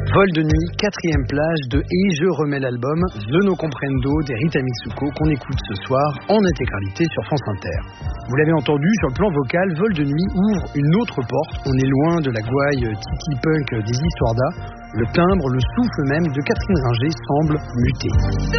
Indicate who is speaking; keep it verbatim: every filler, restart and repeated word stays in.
Speaker 1: Vol de nuit, quatrième plage de Et je remets l'album The No Comprendo d'Rita Mitsuko qu'on écoute ce soir en intégralité sur France Inter. Vous l'avez entendu, sur le plan vocal, Vol de nuit ouvre une autre porte. On est loin de la gouaille tiki punk des histoires d'A. Le timbre, le souffle même de Catherine Ringer semble muter.